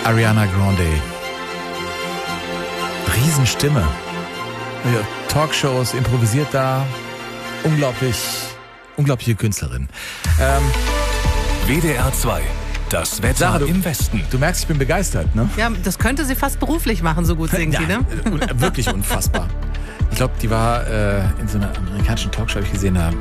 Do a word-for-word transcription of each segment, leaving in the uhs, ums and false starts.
Ariana Grande. Riesenstimme. Talkshows, improvisiert da. Unglaublich, unglaubliche Künstlerin. Ähm, W D R zwei. Das Wetter Sarah, du, im Westen. Du merkst, ich bin begeistert, ne? Ja, das könnte sie fast beruflich machen, so gut singt sie, ne? Ja, wirklich unfassbar. Ich glaube, die war äh, in so einer amerikanischen Talkshow, habe ich gesehen, da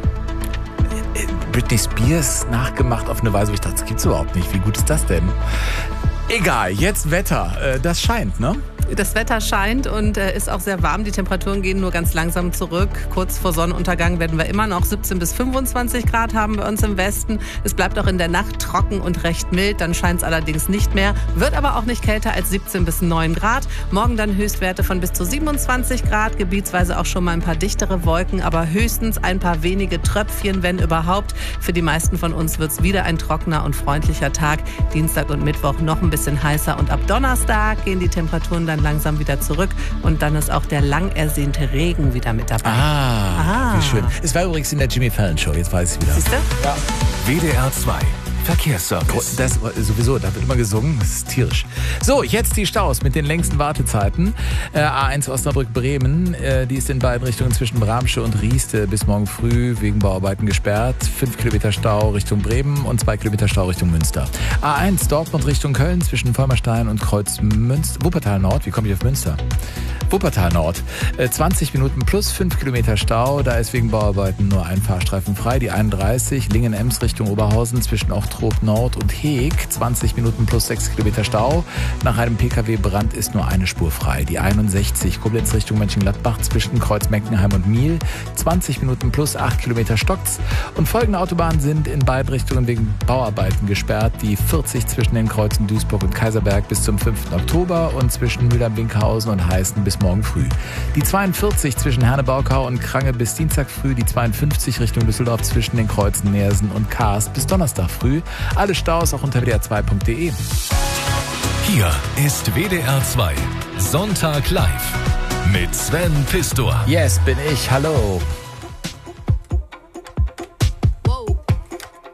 Britney Spears nachgemacht auf eine Weise, wo ich dachte, das gibt's überhaupt nicht. Wie gut ist das denn? Egal, jetzt Wetter. Äh, das scheint, ne? Das Wetter scheint und äh, ist auch sehr warm. Die Temperaturen gehen nur ganz langsam zurück. Kurz vor Sonnenuntergang werden wir immer noch siebzehn bis fünfundzwanzig Grad haben bei uns im Westen. Es bleibt auch in der Nacht trocken und recht mild. Dann scheint es allerdings nicht mehr. Wird aber auch nicht kälter als siebzehn bis neun Grad. Morgen dann Höchstwerte von bis zu siebenundzwanzig Grad. Gebietsweise auch schon mal ein paar dichtere Wolken, aber höchstens ein paar wenige Tröpfchen, wenn überhaupt. Für die meisten von uns wird es wieder ein trockener und freundlicher Tag. Dienstag und Mittwoch noch ein bisschen heißer und ab Donnerstag gehen die Temperaturen dann langsam wieder zurück und dann ist auch der lang ersehnte Regen wieder mit dabei. Ah, ah. Wie schön. Es war übrigens in der Jimmy Fallon Show, jetzt weiß ich wieder. Siehst du? Ja. W D R zwei. Verkehrsservice. Das sowieso, da wird immer gesungen, das ist tierisch. So, jetzt die Staus mit den längsten Wartezeiten. Äh, A eins Osnabrück-Bremen, äh, die ist in beiden Richtungen zwischen Bramsche und Rieste bis morgen früh wegen Bauarbeiten gesperrt. Fünf Kilometer Stau Richtung Bremen und zwei Kilometer Stau Richtung Münster. A eins Dortmund Richtung Köln zwischen Vollmerstein und Kreuz Münster. Wuppertal Nord, wie komme ich auf Münster? Wuppertal Nord. Äh, zwanzig Minuten plus fünf Kilometer Stau. Da ist wegen Bauarbeiten nur ein Fahrstreifen frei. Die einunddreißig Lingen-Ems Richtung Oberhausen zwischen Ochtrop Nord und Heeg. zwanzig Minuten plus sechs Kilometer Stau. Nach einem Pkw-Brand ist nur eine Spur frei. Die einundsechzig Koblenz Richtung Mönchengladbach zwischen Kreuz Meckenheim und Miel. zwanzig Minuten plus acht Kilometer stockt's. Und folgende Autobahnen sind in beiden Richtungen wegen Bauarbeiten gesperrt. Die vierzig zwischen den Kreuzen Duisburg und Kaiserberg bis zum fünften Oktober und zwischen Mülheim-Winkhausen und Heißen bis morgen früh. Die zweiundvierzig zwischen Herne-Baukau und Krange bis Dienstag früh. Die zweiundfünfzig Richtung Düsseldorf zwischen den Kreuzen Neersen und Kaas bis Donnerstag früh. Alle Staus auch unter w d r zwei punkt d e. Hier ist W D R zwei. Sonntag live mit Sven Pistor. Yes, bin ich. Hallo.